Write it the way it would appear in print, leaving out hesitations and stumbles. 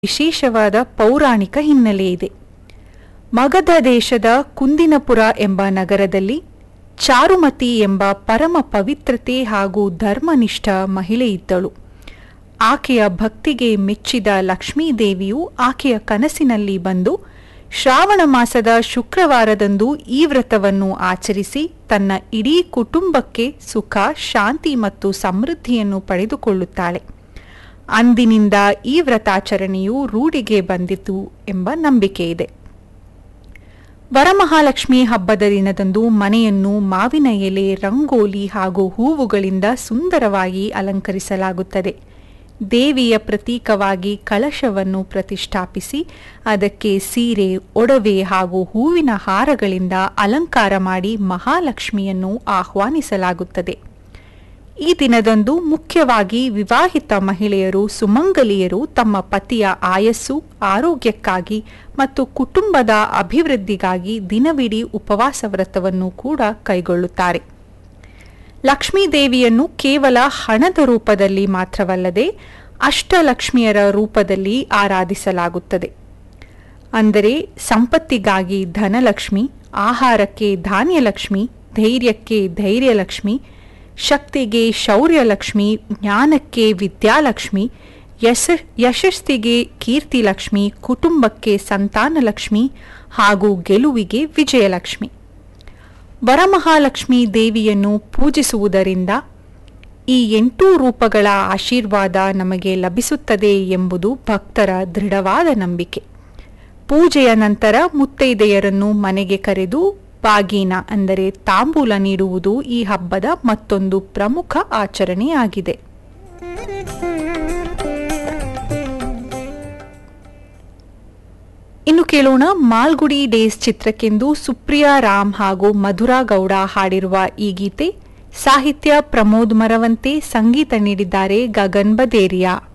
ವಿಶೇಷವಾದ ಪೌರಾಣಿಕ ಹಿನ್ನೆಲೆ ಇದೆ. ಮಗಧ ದೇಶದ ಕುಂದಿನಪುರ ಎಂಬ ನಗರದಲ್ಲಿ ಚಾರುಮತಿ ಎಂಬ ಪರಮ ಪವಿತ್ರತೆ ಹಾಗೂ ಧರ್ಮನಿಷ್ಠ ಮಹಿಳೆ ಇದ್ದಳು. ಆಕೆಯ ಭಕ್ತಿಗೆ ಮೆಚ್ಚಿದ ಲಕ್ಷ್ಮೀದೇವಿಯು ಆಕೆಯ ಕನಸಿನಲ್ಲಿ ಬಂದು ಶ್ರಾವಣ ಮಾಸದ ಶುಕ್ರವಾರದಂದು ಈ ವ್ರತವನ್ನು ಆಚರಿಸಿ ತನ್ನ ಇಡೀ ಕುಟುಂಬಕ್ಕೆ ಸುಖ, ಶಾಂತಿ ಮತ್ತು ಸಮೃದ್ಧಿಯನ್ನು ಪಡೆದುಕೊಳ್ಳುತ್ತಾಳೆ. ಅಂದಿನಿಂದ ಈ ವ್ರತಾಚರಣೆಯು ರೂಢಿಗೆ ಬಂದಿತು ಎಂಬ ನಂಬಿಕೆ ಇದೆ. ವರಮಹಾಲಕ್ಷ್ಮಿ ಹಬ್ಬದ ದಿನದಂದು ಮನೆಯನ್ನು ಮಾವಿನ ಎಲೆ, ರಂಗೋಲಿ ಹಾಗೂ ಹೂವುಗಳಿಂದ ಸುಂದರವಾಗಿ ಅಲಂಕರಿಸಲಾಗುತ್ತದೆ. ದೇವಿಯ ಪ್ರತೀಕವಾಗಿ ಕಳಶವನ್ನು ಪ್ರತಿಷ್ಠಾಪಿಸಿ ಅದಕ್ಕೆ ಸೀರೆ, ಒಡವೆ ಹಾಗೂ ಹೂವಿನ ಹಾರಗಳಿಂದ ಅಲಂಕಾರ ಮಾಡಿ ಮಹಾಲಕ್ಷ್ಮಿಯನ್ನು ಆಹ್ವಾನಿಸಲಾಗುತ್ತದೆ. ಈ ದಿನದಂದು ಮುಖ್ಯವಾಗಿ ವಿವಾಹಿತ ಮಹಿಳೆಯರು, ಸುಮಂಗಲಿಯರು ತಮ್ಮ ಪತಿಯ ಆಯಸ್ಸು, ಆರೋಗ್ಯಕ್ಕಾಗಿ ಮತ್ತು ಕುಟುಂಬದ ಅಭಿವೃದ್ಧಿಗಾಗಿ ದಿನವಿಡೀ ಉಪವಾಸ ವ್ರತವನ್ನು ಕೂಡ ಕೈಗೊಳ್ಳುತ್ತಾರೆ. ಲಕ್ಷ್ಮೀದೇವಿಯನ್ನು ಕೇವಲ ಹಣದ ರೂಪದಲ್ಲಿ ಮಾತ್ರವಲ್ಲದೆ ಅಷ್ಟಲಕ್ಷ್ಮಿಯರ ರೂಪದಲ್ಲಿ ಆರಾಧಿಸಲಾಗುತ್ತದೆ. ಅಂದರೆ ಸಂಪತ್ತಿಗಾಗಿ ಧನಲಕ್ಷ್ಮಿ, ಆಹಾರಕ್ಕೆ ಧಾನ್ಯಲಕ್ಷ್ಮಿ, ಧೈರ್ಯಕ್ಕೆ ಧೈರ್ಯಲಕ್ಷ್ಮಿ, ಶಕ್ತಿಗೆ ಶೌರ್ಯಲಕ್ಷ್ಮಿ, ಜ್ಞಾನಕ್ಕೆ ವಿದ್ಯಾಲಕ್ಷ್ಮಿ, ಯಶಸ್ಸಿಗೆ ಕೀರ್ತಿಲಕ್ಷ್ಮಿ, ಕುಟುಂಬಕ್ಕೆ ಸಂತಾನಲಕ್ಷ್ಮಿ ಹಾಗೂ ಗೆಲುವಿಗೆ ವಿಜಯಲಕ್ಷ್ಮಿ. ವರಮಹಾಲಕ್ಷ್ಮಿ ದೇವಿಯನ್ನು ಪೂಜಿಸುವುದರಿಂದ ಈ 8 ರೂಪಗಳ ಆಶೀರ್ವಾದ ನಮಗೆ ಲಭಿಸುತ್ತದೆ ಎಂಬುದು ಭಕ್ತರ ದೃಢವಾದ ನಂಬಿಕೆ. ಪೂಜೆಯ ನಂತರ ಮುತ್ತೈದೆಯರನ್ನು ಮನೆಗೆ ಕರೆದು ಬಾಗೀನ ಅಂದರೆ ತಾಂಬೂಲ ನೀಡುವುದು ಈ ಹಬ್ಬದ ಮತ್ತೊಂದು ಪ್ರಮುಖ ಆಚರಣೆಯಾಗಿದೆ. ಇನ್ನು ಕೇಳೋಣ, ಮಾಲ್ಗುಡಿ ಡೇಸ್ ಚಿತ್ರಕ್ಕೆಂದು ಸುಪ್ರಿಯಾ ರಾಮ್ ಹಾಗೂ ಮಧುರಾ ಗೌಡ ಹಾಡಿರುವ ಈ ಗೀತೆ. ಸಾಹಿತ್ಯ ಪ್ರಮೋದ್ ಮರವಂತೆ, ಸಂಗೀತ ನೀಡಿದ್ದಾರೆ ಗಗನ್ ಬದೇರಿಯಾ.